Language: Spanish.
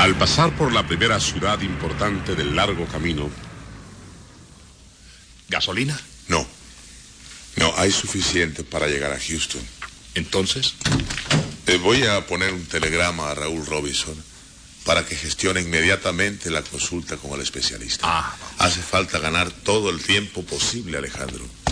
Al pasar por la primera ciudad importante del largo camino... ¿Gasolina? No, hay suficiente para llegar a Houston. ¿Entonces? Voy a poner un telegrama a Raúl Robinson para que gestione inmediatamente la consulta con el especialista. Ah. Hace falta ganar todo el tiempo posible, Alejandro.